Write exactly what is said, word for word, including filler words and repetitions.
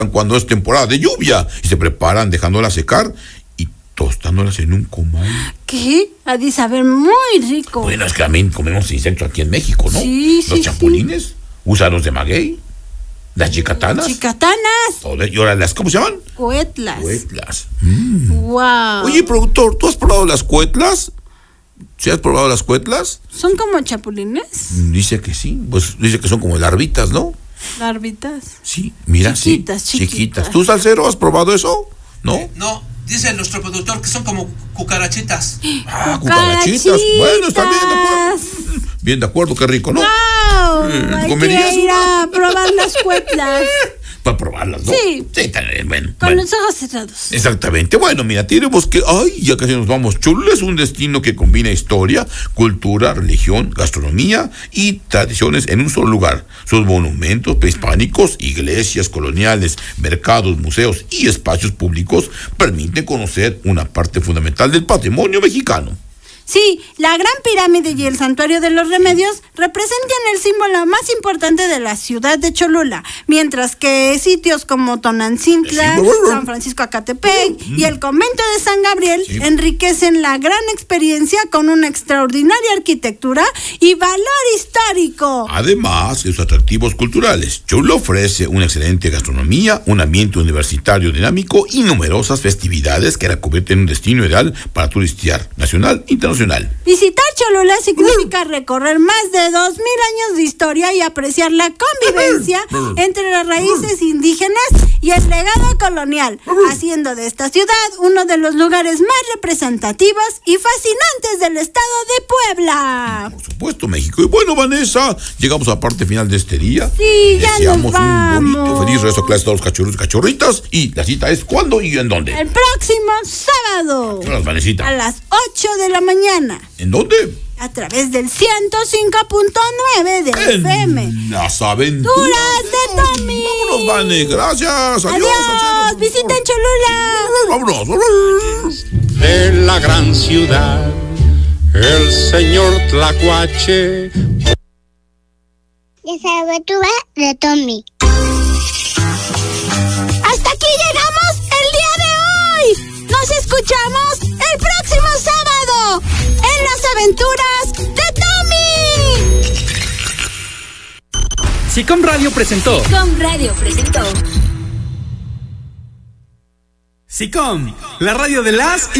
cuando es temporada de lluvia y se preparan dejándolas secar y tostándolas en un comal. ¿Qué? Ha de saber muy rico. Bueno, es que también comemos insectos aquí en México, ¿no? Sí, Los sí, chapulines, sí. Úsaros de maguey, las chicatanas. Chicatanas. Todo, y ahora las, ¿cómo se llaman? Cuetlas. Cuetlas. Mm. Wow. Oye, productor, ¿tú has probado las cuetlas? ¿Sí has probado las cuetlas? ¿Son como chapulines? Dice que sí, pues dice que son como larvitas, ¿no? Larvitas. Sí, mira, chiquitas, sí. Chiquitas, chiquitas. ¿Tú, Salcero, has probado eso? ¿No? Eh, no, dice nuestro productor que son como cucarachitas. Ah, cucarachitas. Bueno, está bien de acuerdo. Bien de acuerdo, qué rico, ¿no? ¡Wow! Eh, Hay ¿comerías que ir una? a probar las cuetlas. Para probarlas, ¿no? Sí. Sí, también, bueno. Con bueno. los ojos cerrados. Exactamente. Bueno, mira, tenemos que... Ay, ya casi nos vamos. Cholula es un destino que combina historia, cultura, religión, gastronomía y tradiciones en un solo lugar. Sus monumentos prehispánicos, iglesias coloniales, mercados, museos y espacios públicos permiten conocer una parte fundamental del patrimonio mexicano. Sí, la Gran Pirámide y el Santuario de los Remedios representan el símbolo más importante de la ciudad de Cholula, mientras que sitios como Tonantzintla, San Francisco Acatepec y el convento de San Gabriel sí. enriquecen la gran experiencia con una extraordinaria arquitectura y valor histórico. Además de sus atractivos culturales, Cholula ofrece una excelente gastronomía, un ambiente universitario dinámico y numerosas festividades que la convierten en un destino ideal para turistear nacional e internacional. Visitar Cholula significa recorrer más de dos mil años de historia y apreciar la convivencia entre las raíces indígenas y el legado colonial, haciendo de esta ciudad uno de los lugares más representativos y fascinantes del estado de Puebla. Por supuesto, México. Y bueno, Vanessa, llegamos a la parte final de este día. Sí, ya Deseamos nos vamos. un bonito, feliz resto de clase a todos los cachorros y cachorritas. Y la cita es ¿cuándo y en dónde? El próximo sábado. ¿Qué horas, Vanesita? A las ocho de la mañana. ¿En dónde? A través del ciento cinco punto nueve de En F M. Las aventuras de Tommy. Vámonos, Vane, gracias. Adiós. Adiós, visiten Cholula. Vámonos, vámonos. De la gran ciudad, el señor Tlacuache. Las aventuras de Tommy. Hasta aquí llegamos el día de hoy. Nos escuchamos el próximo sábado en las aventuras de Tommy. SICOM Radio presentó. SICOM Radio presentó. SICOM, la radio de las